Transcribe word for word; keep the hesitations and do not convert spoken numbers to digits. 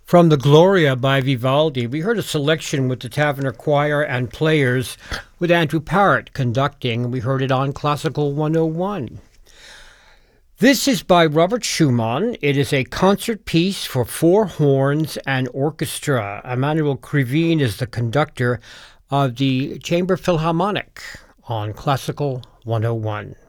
From the Gloria by Vivaldi, we heard a selection with the Taverner Choir and Players with Andrew Parrott conducting. We heard it on Classical one oh one. This is by Robert Schumann. It is a concert piece for four horns and orchestra. Emmanuel Krivine is the conductor of the Chamber Philharmonic on Classical one oh one.